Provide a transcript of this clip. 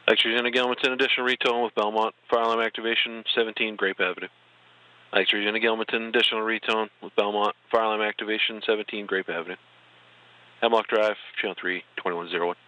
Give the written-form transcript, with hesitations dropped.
X-Ray Unit Gilmanton, additional retone with Belmont, fire alarm activation, 17 Grape Avenue. X-Ray Unit Gilmanton, additional retone with Belmont, fire alarm activation, 17 Grape Avenue. Hemlock Drive, channel 3, 2101.